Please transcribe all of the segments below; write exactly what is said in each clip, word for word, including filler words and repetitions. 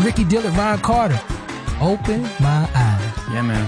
Ricky Dillard, Ron Carter. Open my eyes. Yeah, man.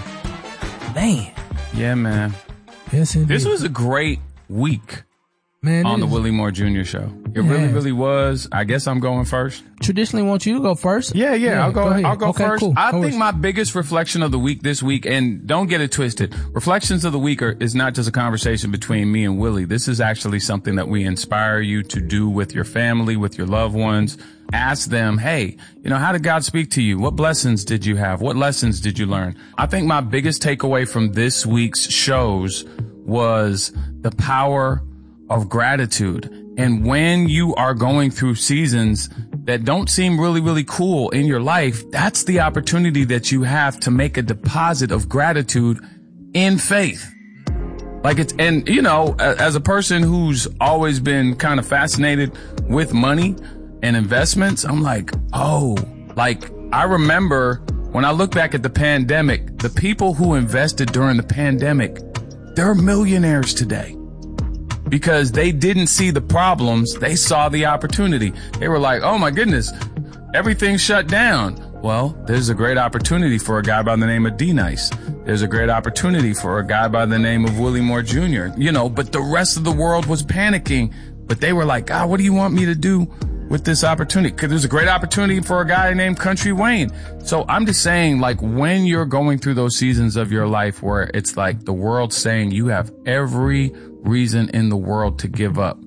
Man. Yeah, man. Yes, indeed. This was a great week. Man, on the is. Willie Moore Junior Show. It Yeah. really, really was. I guess I'm going first. Traditionally want you to go first. Yeah, yeah, yeah I'll go, go ahead. I'll go okay, first. Cool. I go think first. my biggest reflection of the week this week, and don't get it twisted, reflections of the week are, is not just a conversation between me and Willie. This is actually something that we inspire you to do with your family, with your loved ones. Ask them, hey, you know, how did God speak to you? What blessings did you have? What lessons did you learn? I think my biggest takeaway from this week's shows was the power of gratitude. And when you are going through seasons that don't seem really, really cool in your life, that's the opportunity that you have to make a deposit of gratitude in faith. Like it's, and you know, as a person who's always been kind of fascinated with money and investments, I'm like, oh, like I remember when I look back at the pandemic, the people who invested during the pandemic, they're millionaires today. Because they didn't see the problems, they saw the opportunity. They were like, oh my goodness, everything's shut down. Well, there's a great opportunity for a guy by the name of D-Nice. There's a great opportunity for a guy by the name of Willie Moore Junior You know, but the rest of the world was panicking. But they were like, God, what do you want me to do with this opportunity? Because there's a great opportunity for a guy named Country Wayne. So I'm just saying, like, when you're going through those seasons of your life where it's like the world's saying you have every reason in the world to give up,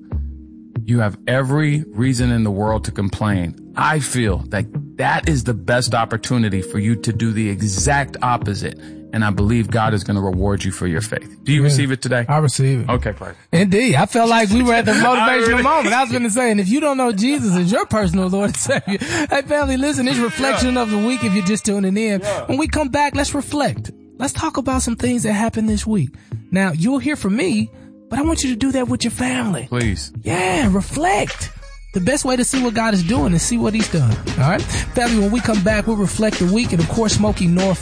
you have every reason in the world to complain, I feel that that is the best opportunity for you to do the exact opposite. And I believe God is going to reward you for your faith. Do you Yeah. receive it today? I receive it. Okay, fine. Indeed. I felt like we were at the motivational really- moment. I was going to say, and if you don't know Jesus as your personal Lord and Savior, hey family, listen, this reflection Yeah. of the week if you're just tuning in. Yeah. When we come back, let's reflect. Let's talk about some things that happened this week. Now, you'll hear from me, but I want you to do that with your family. Please. Yeah, reflect. The best way to see what God is doing is see what he's done. All right? Family, when we come back, we'll reflect the week and, of course, Smokey North